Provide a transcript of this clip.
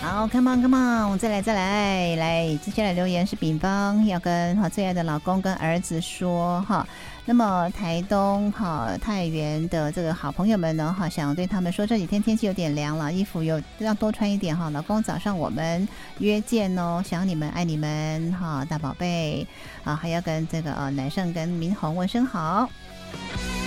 好 ，come on，come on，再来，接下来留言是丙方要跟最爱的老公跟儿子说哈。那么台东太原的这个好朋友们呢想对他们说，这几天天气有点凉了，衣服要多穿一点哈。老公早上我们约见哦，想你们爱你们大宝贝还要跟这个乃胜跟明宏问声好。